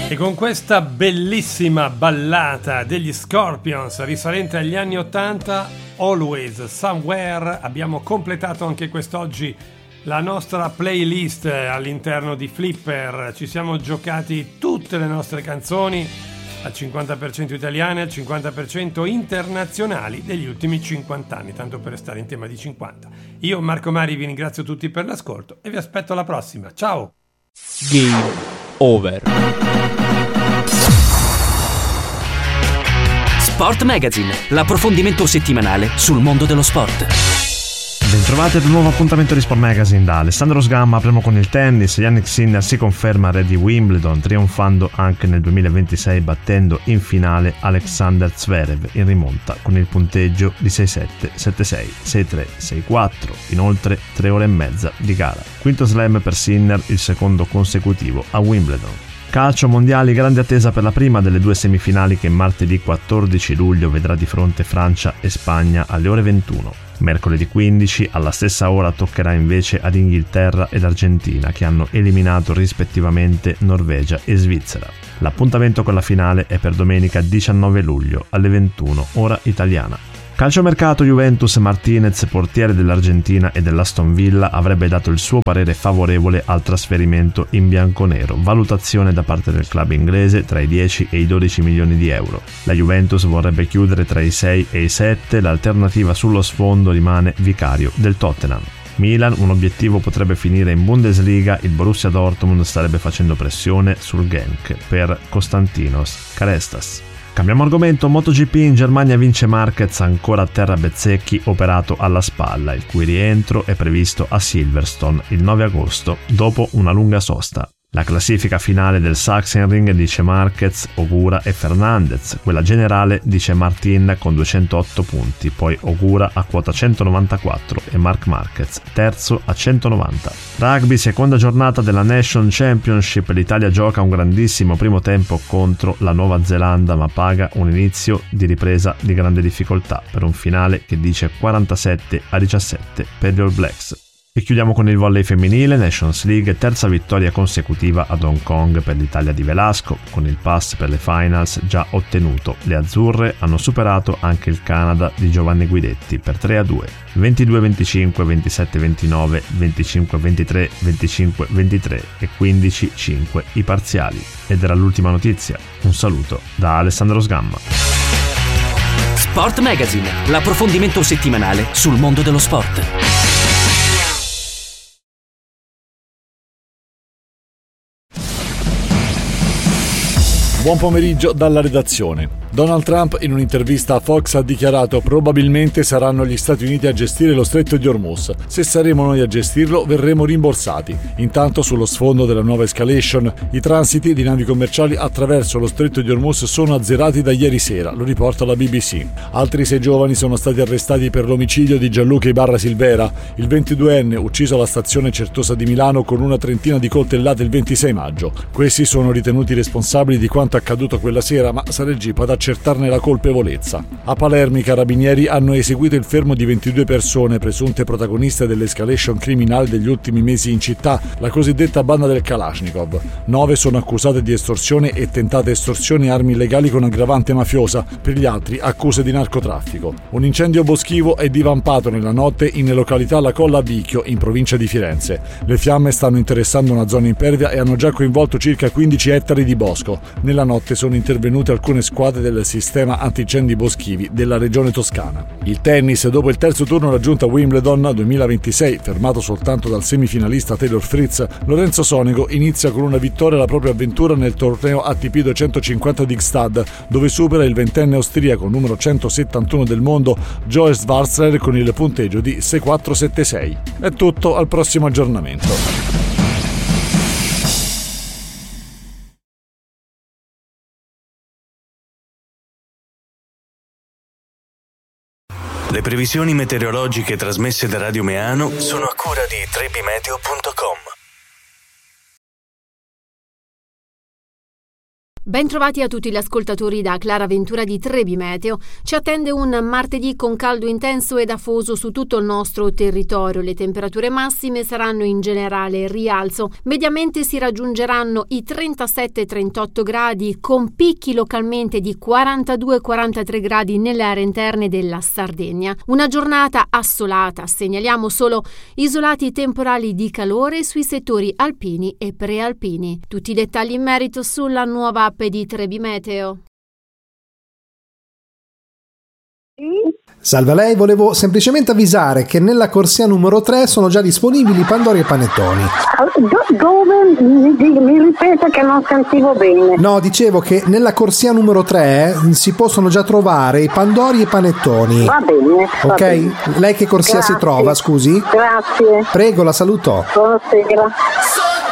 E con questa bellissima ballata degli Scorpions risalente agli anni 80, Always Somewhere, abbiamo completato anche quest'oggi la nostra playlist all'interno di Flipper. Ci siamo giocati tutte le nostre canzoni al 50% italiane, al 50% internazionali degli ultimi 50 anni, tanto per restare in tema di 50. Io, Marco Mari, vi ringrazio tutti per l'ascolto e vi aspetto alla prossima. Ciao! Game over. Sport Magazine, l'approfondimento settimanale sul mondo dello sport. Bentrovati ad un nuovo appuntamento di Sport Magazine da Alessandro Sgamma. Apriamo con il tennis. Yannick Sinner si conferma re di Wimbledon, trionfando anche nel 2026 battendo in finale Alexander Zverev in rimonta con il punteggio di 6-7, 7-6, 6-3, 6-4, inoltre 3 ore e mezza di gara. Quinto slam per Sinner, il secondo consecutivo a Wimbledon. Calcio mondiali, grande attesa per la prima delle due semifinali che martedì 14 luglio vedrà di fronte Francia e Spagna alle ore 21. Mercoledì 15 alla stessa ora toccherà invece ad Inghilterra ed Argentina, che hanno eliminato rispettivamente Norvegia e Svizzera. L'appuntamento con la finale è per domenica 19 luglio alle 21 ora italiana. Calciomercato Juventus. Martinez, portiere dell'Argentina e dell'Aston Villa, avrebbe dato il suo parere favorevole al trasferimento in bianconero, valutazione da parte del club inglese tra i 10 e i 12 milioni di euro. La Juventus vorrebbe chiudere tra i 6 e i 7, l'alternativa sullo sfondo rimane Vicario del Tottenham. Milan, un obiettivo potrebbe finire in Bundesliga, il Borussia Dortmund starebbe facendo pressione sul Genk per Konstantinos Karestas. Cambiamo argomento. MotoGP. In Germania vince Marquez, ancora a terra Bezzecchi operato alla spalla, il cui rientro è previsto a Silverstone il 9 agosto dopo una lunga sosta. La classifica finale del Sachsenring dice Marquez, Ogura e Fernandez, quella generale dice Martin con 208 punti, poi Ogura a quota 194 e Marc Marquez terzo a 190. Rugby, seconda giornata della Nation Championship, l'Italia gioca un grandissimo primo tempo contro la Nuova Zelanda, ma paga un inizio di ripresa di grande difficoltà per un finale che dice 47-17 per gli All Blacks. E chiudiamo con il volley femminile. Nations League, terza vittoria consecutiva ad Hong Kong per l'Italia di Velasco, con il pass per le finals già ottenuto. Le azzurre hanno superato anche il Canada di Giovanni Guidetti per 3-2, 22-25, 27-29, 25-23, 25-23 e 15-5 i parziali. Ed era l'ultima notizia. Un saluto da Alessandro Sgamma. Sport Magazine, l'approfondimento settimanale sul mondo dello sport. Buon pomeriggio dalla redazione. Donald Trump in un'intervista a Fox ha dichiarato: probabilmente saranno gli Stati Uniti a gestire lo stretto di Hormuz. Se saremo noi a gestirlo verremo rimborsati. Intanto, sullo sfondo della nuova escalation, i transiti di navi commerciali attraverso lo stretto di Hormuz sono azzerati da ieri sera, lo riporta la BBC. Altri 6 giovani sono stati arrestati per l'omicidio di Gianluca Ibarra Silvera, il 22enne ucciso alla stazione Certosa di Milano con una trentina di coltellate il 26 maggio. Questi sono ritenuti responsabili di quanto accaduto quella sera, ma sarà il GIP ad accertarne la colpevolezza. A Palermo i carabinieri hanno eseguito il fermo di 22 persone presunte protagoniste dell'escalation criminale degli ultimi mesi in città, la cosiddetta banda del Kalashnikov. 9 sono accusate di estorsione e tentate estorsione e armi illegali con aggravante mafiosa, per gli altri accuse di narcotraffico. Un incendio boschivo è divampato nella notte in località La Colla a Vicchio, in provincia di Firenze. Le fiamme stanno interessando una zona impervia e hanno già coinvolto circa 15 ettari di bosco. Nella notte sono intervenute alcune squadre del sistema antincendi boschivi della regione Toscana. Il tennis, dopo il terzo turno raggiunto a Wimbledon 2026, fermato soltanto dal semifinalista Taylor Fritz, Lorenzo Sonego inizia con una vittoria la propria avventura nel torneo ATP 250 di Gstaad, dove supera il ventenne austriaco numero 171 del mondo Joe Schwarzer con il punteggio di 6-4-7-6. È tutto, al prossimo aggiornamento. Le previsioni meteorologiche trasmesse da Radio Meano sono a cura di trebimeteo.com. Bentrovati a tutti gli ascoltatori da Clara Ventura di Trebi Meteo. Ci attende un martedì con caldo intenso ed afoso su tutto il nostro territorio. Le temperature massime saranno in generale rialzo. Mediamente si raggiungeranno i 37-38 gradi, con picchi localmente di 42-43 gradi nelle aree interne della Sardegna. Una giornata assolata, segnaliamo solo isolati temporali di calore sui settori alpini e prealpini. Tutti i dettagli in merito sulla nuova app di Trebi Meteo. Salve a lei, volevo semplicemente avvisare che nella corsia numero 3 sono già disponibili pandori e panettoni. Dove? Mi ripeta che non sentivo bene. No, dicevo che nella corsia numero 3 si possono già trovare i pandori e i panettoni. Va bene. Ok? Va bene. Lei che corsia si trova, scusi? Grazie. Prego, la saluto. Buonasera.